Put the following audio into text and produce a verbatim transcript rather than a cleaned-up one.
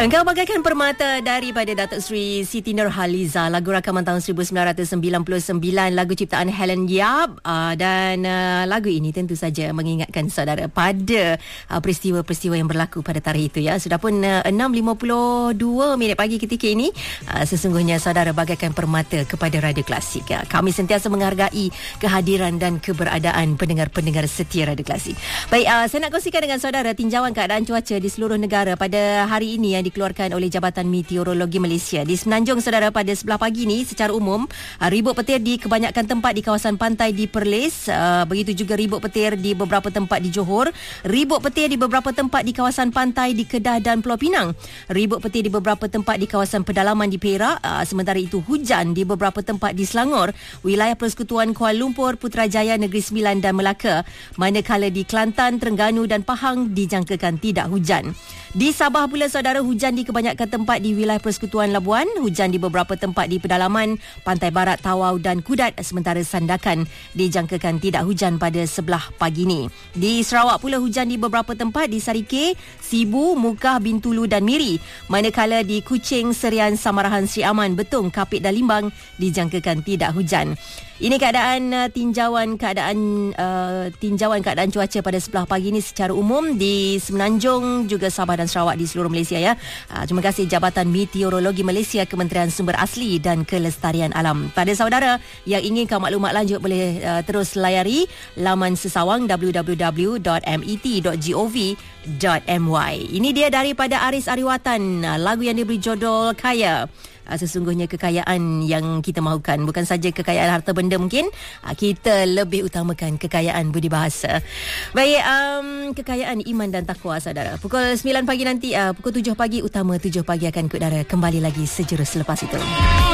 Engkau bagaikan permata daripada Datuk Seri Siti Nurhaliza, lagu rakaman tahun seribu sembilan ratus sembilan puluh sembilan, lagu ciptaan Helen Yap, uh, dan uh, lagu ini tentu saja mengingatkan saudara pada uh, peristiwa-peristiwa yang berlaku pada tarikh itu ya. Sudah pun uh, enam lima puluh dua minit pagi ketika ini, uh, sesungguhnya saudara bagaikan permata kepada Radio Klasik ya. Kami sentiasa menghargai kehadiran dan keberadaan pendengar-pendengar setia Radio Klasik. Baik, uh, saya nak kongsikan dengan saudara tinjauan keadaan cuaca di seluruh negara pada hari ini yang dikeluarkan oleh Jabatan Meteorologi Malaysia. Di Semenanjung saudara, pada sebelah pagi ni secara umum uh, ribut petir di kebanyakan tempat di kawasan pantai di Perlis, uh, begitu juga ribut petir di beberapa tempat di Johor, ribut petir di beberapa tempat di kawasan pantai di Kedah dan Pulau Pinang, ribut petir di beberapa tempat di kawasan pedalaman di Perak, uh, sementara itu hujan di beberapa tempat di Selangor, wilayah Persekutuan Kuala Lumpur, Putrajaya, Negeri Sembilan dan Melaka, manakala di Kelantan, Terengganu dan Pahang dijangkakan tidak hujan. Di Sabah pula saudara, hujan di kebanyakan tempat di wilayah Persekutuan Labuan, hujan di beberapa tempat di pedalaman, pantai barat Tawau dan Kudat, sementara Sandakan dijangkakan tidak hujan pada sebelah pagi ni. Di Sarawak pula hujan di beberapa tempat di Sarike, Sibu, Mukah, Bintulu dan Miri, manakala di Kuching, Serian, Samarahan, Sri Aman, Betong, Kapit dan Limbang dijangkakan tidak hujan. Ini keadaan uh, tinjauan keadaan uh, tinjauan keadaan cuaca pada sebelah pagi ini secara umum di Semenanjung juga Sabah dan Sarawak di seluruh Malaysia ya. Uh, terima kasih Jabatan Meteorologi Malaysia, Kementerian Sumber Asli dan Kelestarian Alam. Pada saudara yang inginkan maklumat lanjut boleh uh, terus layari laman Sesawang w w w dot met dot gov dot my. Ini dia daripada Aris Ariwatan, uh, lagu yang diberi judul Kaya. Uh, sesungguhnya kekayaan yang kita mahukan bukan saja kekayaan harta benda, mungkin uh, kita lebih utamakan kekayaan budi bahasa. Baik, um, kekayaan iman dan takwa saudara. Pukul sembilan pagi nanti, uh, pukul tujuh pagi, Utama tujuh pagi akan ke udara. Kembali lagi sejurus selepas itu.